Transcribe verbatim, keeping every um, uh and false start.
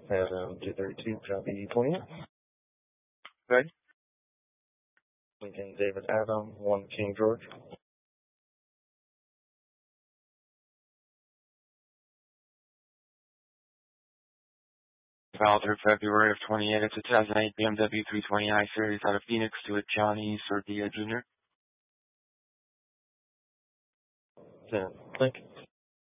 Adam two thirty-two, copy twenty-eight. Good. Lincoln David Adam, one King George. Filed through February of twenty-eight, it's a two thousand eight B M W three twenty i Series out of Phoenix to a Johnny Sordia Junior ten. Thank you.